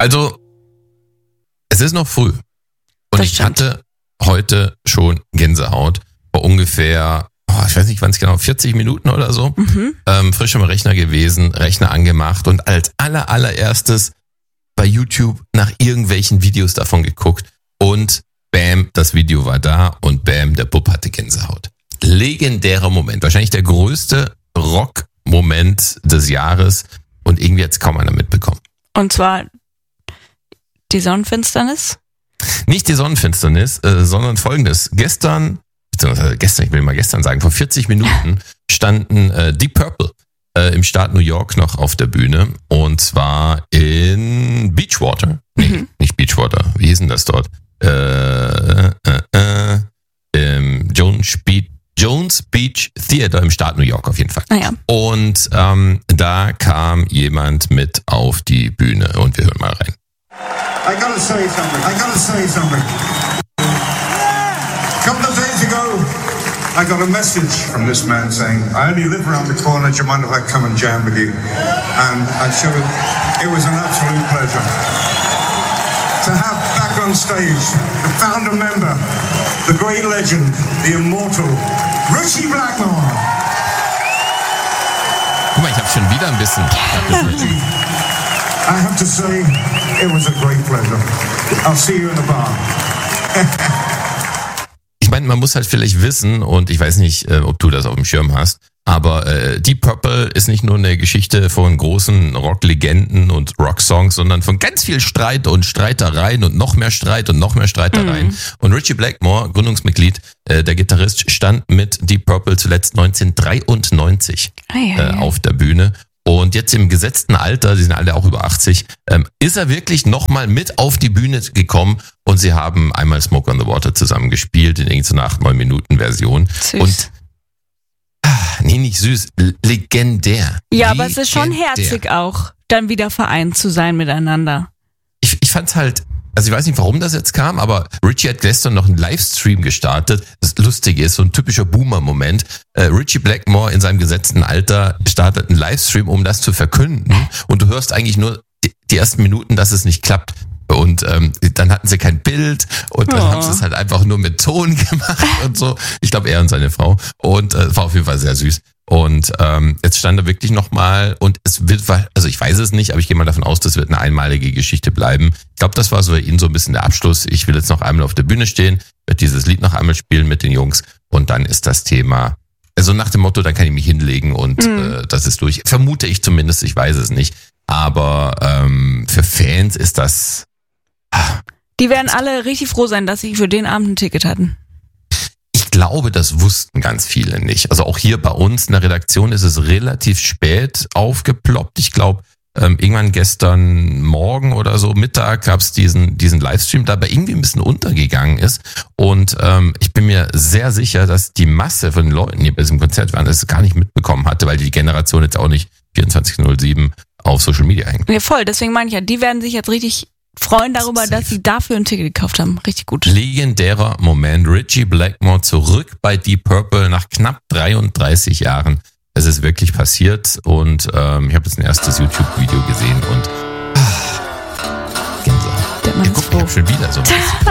Also, es ist noch früh. Und Das ich stimmt. hatte heute schon Gänsehaut. Vor ungefähr, ich weiß nicht wann es genau, 40 Minuten oder so. Frisch am Rechner gewesen, Rechner angemacht und als allererstes bei YouTube nach irgendwelchen Videos davon geguckt. Und bam, das Video war da und bam, der Bub hatte Gänsehaut. Legendärer Moment. Wahrscheinlich der größte Rock-Moment des Jahres. Und irgendwie hat es kaum einer mitbekommen. Und zwar die Sonnenfinsternis. Nicht die Sonnenfinsternis, sondern folgendes. Gestern, ich will mal gestern sagen, vor 40 Minuten standen Deep Purple im Staat New York noch auf der Bühne. Und zwar in Beachwater. Nee, nicht Beachwater. Wie hieß denn das dort? Jones Beach Theater im Staat New York auf jeden Fall. Naja. Und da kam jemand mit auf die Bühne und wir hören mal rein. I gotta say something. A couple of days ago, I got a message from this man saying, I only live around the corner, do you mind if I come and jam with you? And I said, it was an absolute pleasure. To have back on stage the founder member, the great legend, the immortal, Ritchie Blackmore. Guck mal, ich habe schon wieder ein bisschen. Ritchie, I have to say, it was a great pleasure. I'll see you in the bar. Ich meine, man muss halt vielleicht wissen, und ich weiß nicht, ob du das auf dem Schirm hast, aber Deep Purple ist nicht nur eine Geschichte von großen Rocklegenden und Rocksongs, sondern von ganz viel Streit und Streitereien und noch mehr Streit und noch mehr Streitereien. Und Ritchie Blackmore, Gründungsmitglied, der Gitarrist, stand mit Deep Purple zuletzt 1993 auf der Bühne. Und jetzt im gesetzten Alter, die sind alle auch über 80, ist er wirklich nochmal mit auf die Bühne gekommen und sie haben einmal Smoke on the Water zusammen gespielt in irgendeiner 8-9-Minuten-Version. Süß. Und nee, nicht süß, legendär. Ja, aber es ist schon Legendär. herzig auch, dann wieder vereint zu sein miteinander. Ich fand's halt, also ich weiß nicht, warum das jetzt kam, aber Ritchie hat gestern noch einen Livestream gestartet. Das Lustige ist, so ein typischer Boomer-Moment. Ritchie Blackmore in seinem gesetzten Alter startet einen Livestream, um das zu verkünden. Und du hörst eigentlich nur die ersten Minuten, dass es nicht klappt. Und dann hatten sie kein Bild und dann haben sie es halt einfach nur mit Ton gemacht und so. Ich glaube, er und seine Frau. Und war auf jeden Fall sehr süß. Und jetzt stand er wirklich nochmal und es wird, also ich weiß es nicht, aber ich gehe mal davon aus, das wird eine einmalige Geschichte bleiben. Ich glaube, das war so bei ihnen so ein bisschen der Abschluss. Ich will jetzt noch einmal auf der Bühne stehen, werde dieses Lied noch einmal spielen mit den Jungs und dann ist das Thema, also nach dem Motto, dann kann ich mich hinlegen und das ist durch. Vermute ich zumindest, ich weiß es nicht. Aber für Fans ist das... Die werden alle richtig froh sein, dass sie für den Abend ein Ticket hatten. Ich glaube, das wussten ganz viele nicht. Also auch hier bei uns in der Redaktion ist es relativ spät aufgeploppt. Ich glaube, irgendwann gestern Morgen oder so Mittag gab es diesen Livestream, der aber irgendwie ein bisschen untergegangen ist. Und ich bin mir sehr sicher, dass die Masse von den Leuten, die bei diesem Konzert waren, das gar nicht mitbekommen hatte, weil die Generation jetzt auch nicht 24/07 auf Social Media hängt. Ja, voll. Deswegen meine ich ja, die werden sich jetzt richtig freuen darüber, dass sie dafür ein Ticket gekauft haben. Richtig gut. Legendärer Moment. Ritchie Blackmore zurück bei Deep Purple nach knapp 33 Jahren. Es ist wirklich passiert und ich habe jetzt ein erstes YouTube-Video gesehen und Gänsehaut. Der Mann Ja, ist guck, ich froh. hab schon wieder so ein bisschen.